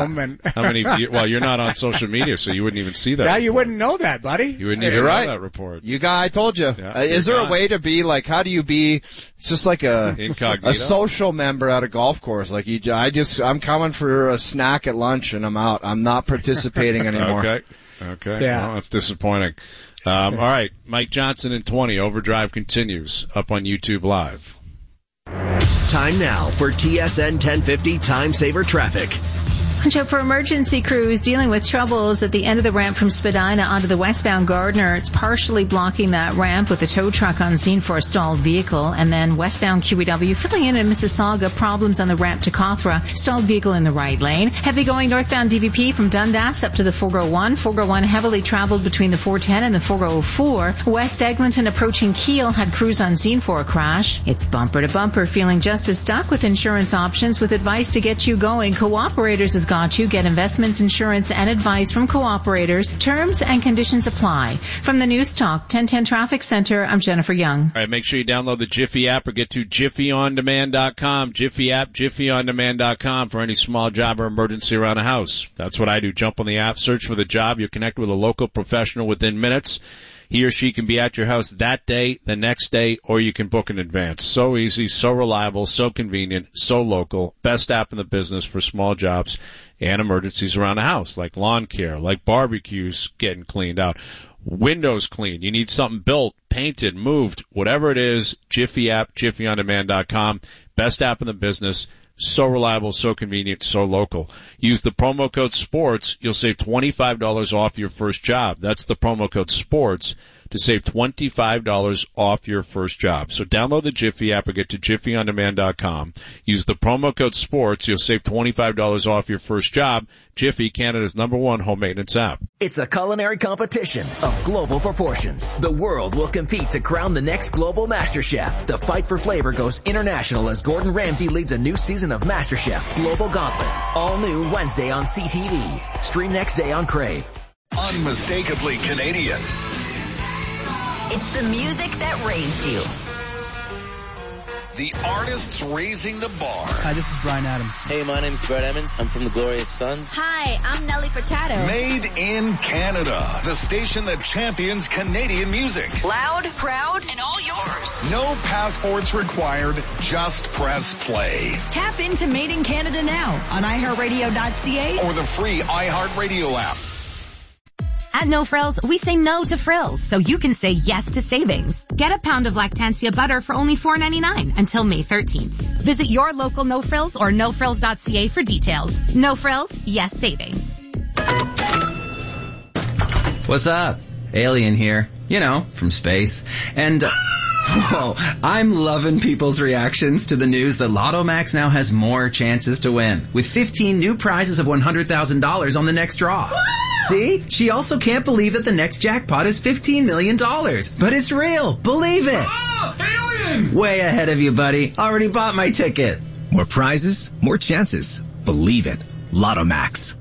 home. And How many? Well, you're not on social media, so you wouldn't even see that. Yeah, report. you wouldn't know that, buddy. You wouldn't even know that report. I told you. Yeah, Is there a way to be like? How do you be? It's just like Incognito? a social member at a golf course. Like I'm coming for a snack at lunch and I'm out. I'm not participating anymore. Okay. Yeah. Well, that's disappointing. All right. Mike Johnson in 20. Overdrive continues up on YouTube Live. Time now for TSN 1050 Time Saver Traffic. So for emergency crews dealing with troubles at the end of the ramp from Spadina onto the westbound Gardner, it's partially blocking that ramp with a tow truck on scene for a stalled vehicle. And then westbound QEW filling in Mississauga, problems on the ramp to Cawthra, stalled vehicle in the right lane. Heavy going northbound DVP from Dundas up to the 401. 401 heavily traveled between the 410 and the 404. West Eglinton approaching Kiel had crews on scene for a crash. It's bumper to bumper, feeling just as stuck with insurance options with advice to get you going. Cooperators has got you. Get investments, insurance, and advice from Cooperators. Terms and conditions apply. From the News Talk 1010 Traffic Center, I'm Jennifer Young. All right, make sure you download the Jiffy app or get to JiffyOnDemand.com. Jiffy app, JiffyOnDemand.com for any small job or emergency around the house. That's what I do. Jump on the app, search for the job. You'll connect with a local professional within minutes. He or she can be at your house that day, the next day, or you can book in advance. So easy, so reliable, so convenient, so local. Best app in the business for small jobs and emergencies around the house, like lawn care, like barbecues getting cleaned out, windows cleaned. You need something built, painted, moved, whatever it is. Jiffy app, JiffyOnDemand.com. Best app in the business. So reliable, so convenient, so local. Use the promo code SPORTS. You'll save $25 off your first job. That's the promo code SPORTS to save $25 off your first job. So download the Jiffy app or get to JiffyOnDemand.com. Use the promo code SPORTS. You'll save $25 off your first job. Jiffy, Canada's #1 home maintenance app. It's a culinary competition of global proportions. The world will compete to crown the next global master chef. The fight for flavor goes international as Gordon Ramsay leads a new season of MasterChef Global Gauntlet. All new Wednesday on CTV. Stream next day on Crave. Unmistakably Canadian. It's the music that raised you. The artists raising the bar. Hi, this is Bryan Adams. Hey, my name's Brett Emmons. I'm from the Glorious Sons. Hi, I'm Nelly Furtado. Made in Canada. The station that champions Canadian music. Loud, proud, and all yours. No passports required. Just press play. Tap into Made in Canada now on iHeartRadio.ca or the free iHeartRadio app. At No Frills, we say no to frills, so you can say yes to savings. Get a pound of Lactantia butter for only $4.99 until May 13th. Visit your local No Frills or nofrills.ca for details. No Frills, yes savings. What's up? Alien here. You know, from space. And, whoa, I'm loving people's reactions to the news that Lotto Max now has more chances to win, with 15 new prizes of $100,000 on the next draw. See? She also can't believe that the next jackpot is $15 million. But it's real. Believe it. Oh, alien! Way ahead of you, buddy. Already bought my ticket. More prizes, more chances. Believe it. Lotto Max.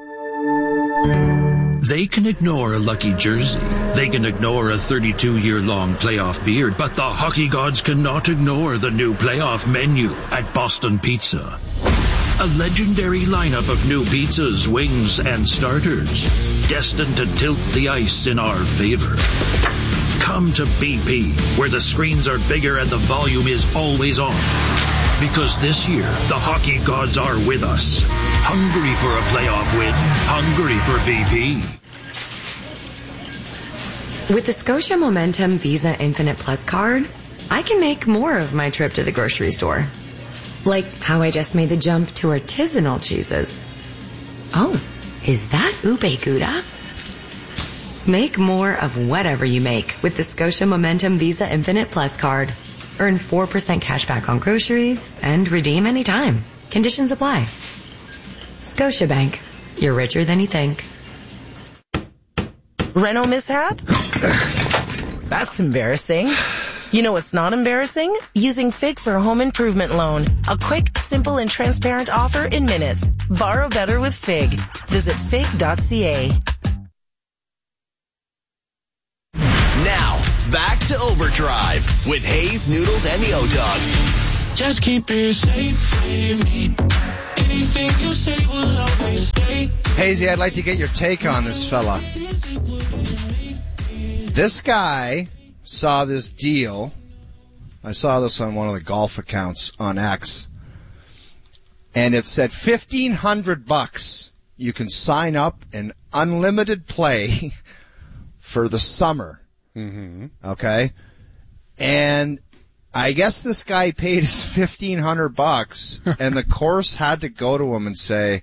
They can ignore a lucky jersey. They can ignore a 32-year-long playoff beard. But the hockey gods cannot ignore the new playoff menu at Boston Pizza. A legendary lineup of new pizzas, wings, and starters, destined to tilt the ice in our favor. Come to BP, where the screens are bigger and the volume is always on. Because this year, the hockey gods are with us. Hungry for a playoff win. Hungry for BP. With the Scotia Momentum Visa Infinite Plus card, I can make more of my trip to the grocery store. Like how I just made the jump to artisanal cheeses. Oh, is that ube gouda? Make more of whatever you make with the Scotia Momentum Visa Infinite Plus card. Earn 4% cash back on groceries and redeem anytime. Conditions apply. Scotiabank. You're richer than you think. Renault mishap? That's embarrassing. You know what's not embarrassing? Using FIG for a home improvement loan. A quick, simple, and transparent offer in minutes. Borrow better with FIG. Visit FIG.ca. Now, back to Overdrive with Hayes, Noodles, and the O-Dog. Just keep it safe with me. Anything you say will always stay. Hazy, I'd like to get your take on this fella. This guy saw this deal. I saw this on one of the golf accounts on X. And it said $1,500 you can sign up and unlimited play for the summer. Mm-hmm. Okay? And I guess this guy paid his $1,500 and the course had to go to him and say,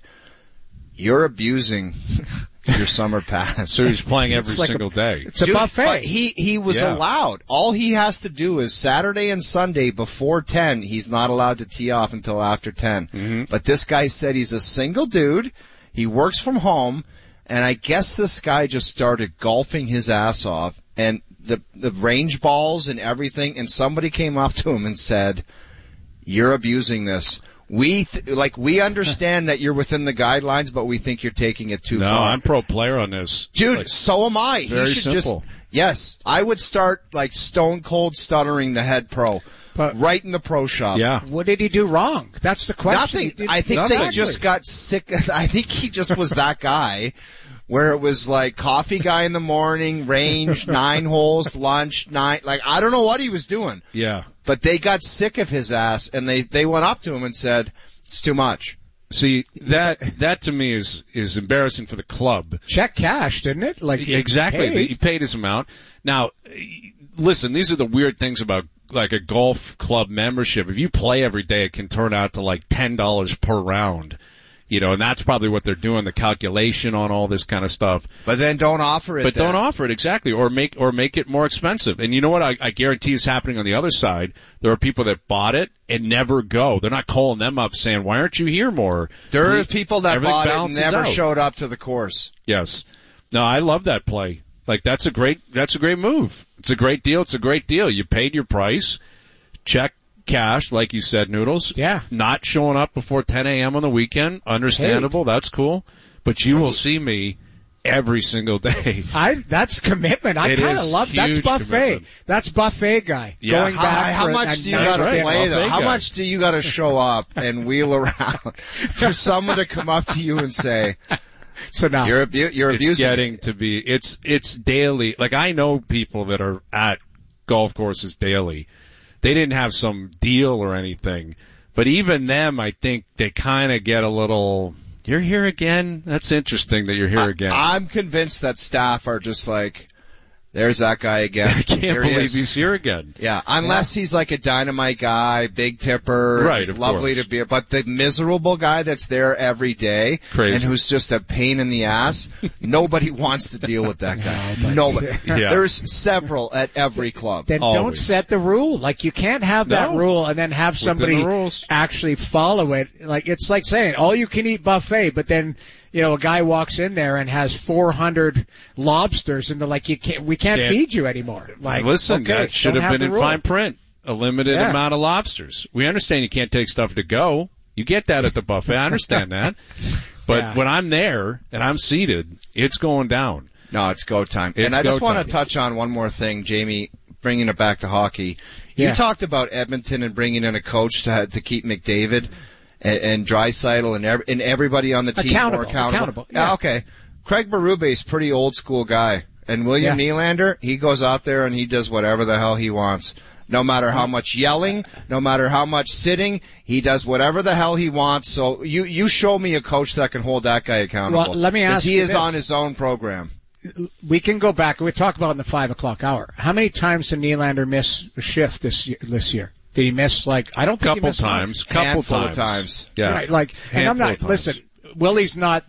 you're abusing your summer pass. So he's playing every single day. It's a buffet. But he was allowed. All he has to do is Saturday and Sunday before 10, he's not allowed to tee off until after 10. Mm-hmm. But this guy said he's a single dude. He works from home. And I guess this guy just started golfing his ass off. And the range balls and everything. And somebody came up to him and said, you're abusing this. We understand that you're within the guidelines, but we think you're taking it too far. No, I'm pro player on this. Dude, so am I. Very simple. Yes, I would start like stone cold stuttering the head pro. But right in the pro shop. Yeah. What did he do wrong? That's the question. Nothing. I think they just got sick. I think he just was that guy where it was like coffee guy in the morning, range, 9 holes, lunch, 9. Like, I don't know what he was doing. Yeah. But they got sick of his ass and they went up to him and said, it's too much. See, that to me is embarrassing for the club. Check cash, didn't it? Like exactly. He paid his amount. Now, listen, these are the weird things about like a golf club membership. If you play every day, it can turn out to like $10 per round. You know, and that's probably what they're doing, the calculation on all this kind of stuff. But then don't offer it. Don't offer it, exactly, or make it more expensive. And you know what I guarantee is happening on the other side? There are people that bought it and never go. They're not calling them up saying, why aren't you here more? There are people that bought it and never out. showed up to the course. Yes. No, I love that play. Like, that's a great move. It's a great deal. It's a great deal. You paid your price. Check cash, like you said, Noodles. Yeah. Not showing up before 10 a.m. on the weekend. Understandable. That's cool. But you will see me every single day. That's commitment. I kind of love that's buffet. Commitment. That's buffet guy. Yeah. Going back. How much do you got to play though? How much do you got to show up and wheel around for someone to come up to you and say, so now you're abusing? It's getting to be. It's daily. Like, I know people that are at golf courses daily. They didn't have some deal or anything, but even them, I think they kind of get a little, you're here again? That's interesting that you're here again. I'm convinced that staff are just like, there's that guy again. I can't believe he's here again. Yeah, unless he's like a dynamite guy, big tipper, right? Lovely to be, but the miserable guy that's there every day and who's just a pain in the ass. Nobody wants to deal with that guy. Nobody. Yeah. There's several at every club. Then don't set the rule. Like, you can't have that rule and then have somebody actually follow it. Like, it's like saying all you can eat buffet, but then, you know, a guy walks in there and has 400 lobsters and they're like, we can't feed you anymore. Like, listen, okay, that should have been in fine print. A limited amount of lobsters. We understand you can't take stuff to go. You get that at the buffet. I understand that. But when I'm there and I'm seated, it's going down. No, it's go time. And I just want to touch on one more thing, Jamie, bringing it back to hockey. You talked about Edmonton and bringing in a coach to keep McDavid and Draisaitl and everybody on the team more accountable. Yeah, okay. Craig Berube's pretty old school guy. And William Nylander, he goes out there and he does whatever the hell he wants. No matter how much yelling, no matter how much sitting, he does whatever the hell he wants. So you show me a coach that can hold that guy accountable. Well, let me ask you he is on his own program. We can go back. We talk about in the 5 o'clock hour. How many times did Nylander miss a shift this year? Did he miss, like, I don't think he missed couple times. Yeah. Right, like, and I'm not, listen, Willie's not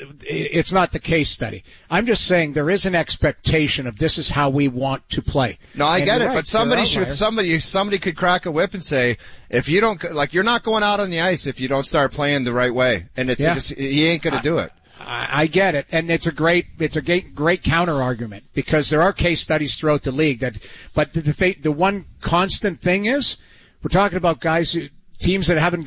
it's not the case study. I'm just saying there is an expectation of this is how we want to play. No, I get it, but somebody could crack a whip and say, if you don't, like, you're not going out on the ice if you don't start playing the right way. And it's just, he ain't gonna do it. I get it, and it's a great counter argument because there are case studies throughout the league but the one constant thing is we're talking about teams that haven't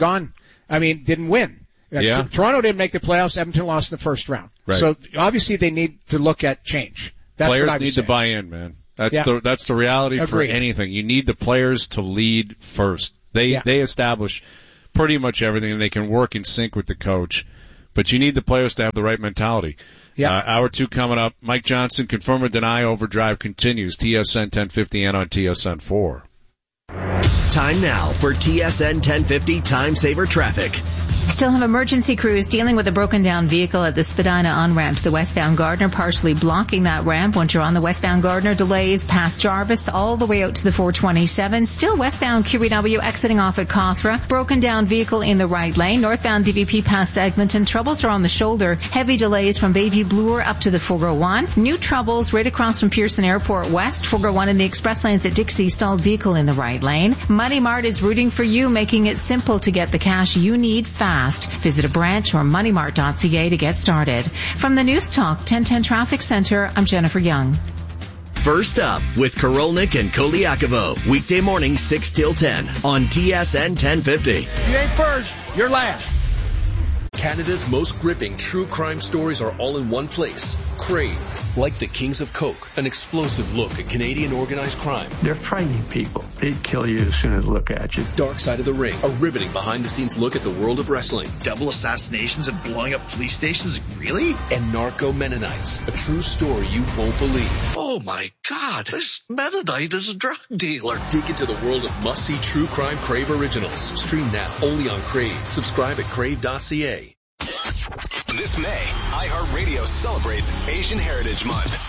didn't win. Yeah. Toronto didn't make the playoffs. Edmonton lost in the first round. Right. So obviously they need to look at change. Players need to buy in, man. That's the reality for anything. You need the players to lead first. They establish pretty much everything, and they can work in sync with the coach. But you need the players to have the right mentality. Yeah. Hour 2 coming up. Mike Johnson, confirm or deny, Overdrive continues. TSN 1050 and on TSN 4. Time now for TSN 1050 Time Saver Traffic. Still have emergency crews dealing with a broken down vehicle at the Spadina on-ramp to the westbound Gardner, partially blocking that ramp. Once you're on the westbound Gardner, delays past Jarvis all the way out to the 427. Still westbound QEW exiting off at Cawthra. Broken down vehicle in the right lane. Northbound DVP past Eglinton. Troubles are on the shoulder. Heavy delays from Bayview Bloor up to the 401. New troubles right across from Pearson Airport West. 401 in the express lanes at Dixie. Stalled vehicle in the right lane. Money Mart is rooting for you, making it simple to get the cash you need fast. Visit a branch or moneymart.ca to get started. From the News Talk 1010 Traffic Center, I'm Jennifer Young. First up with Korolnik and Koliakovo. Weekday morning 6 till 10 on TSN 1050. You ain't first, you're last. Canada's most gripping true crime stories are all in one place. Crave, like the Kings of Coke, an explosive look at Canadian organized crime. They're frightening people. They'd kill you as soon as they look at you. Dark Side of the Ring, a riveting behind-the-scenes look at the world of wrestling. Double assassinations and blowing up police stations? Really? And Narco Mennonites, a true story you won't believe. Oh my God, this Mennonite is a drug dealer. Dig into the world of must-see true crime Crave originals. Stream now, only on Crave. Subscribe at crave.ca. This May, iHeartRadio celebrates Asian Heritage Month.